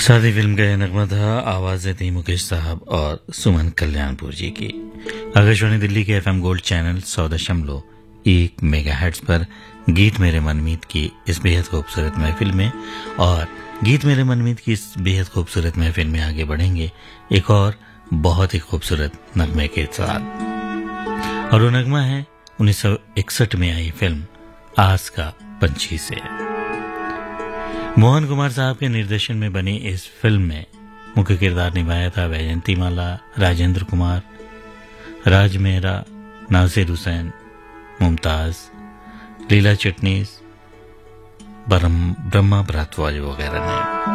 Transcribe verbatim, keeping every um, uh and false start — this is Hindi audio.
शादी फिल्म का यह नगमा था। आवाज़ें थी मुकेश साहब और सुमन कल्याणपुर जी की। आकाशवाणी दिल्ली के एफएम गोल्ड चैनल सौ दशमलव एक मेगा हेर्ट्ज पर गीत मेरे मनमीत की इस बेहद खूबसूरत महफिल में और गीत मेरे मनमीत की इस बेहद खूबसूरत महफिल में आगे बढ़ेंगे एक और बहुत ही खूबसूरत नगमे के साथ। और वो नगमा है उन्नीस सौ इकसठ में आई फिल्म आस का पंछी से। मोहन कुमार साहब के निर्देशन में बनी इस फिल्म में मुख्य किरदार निभाया था वैजयंती माला, राजेंद्र कुमार, राज मेहरा, नासिर हुसैन, मुमताज, लीला चिटनीस, ब्रह्मा भारद्वाज वगैरह ने।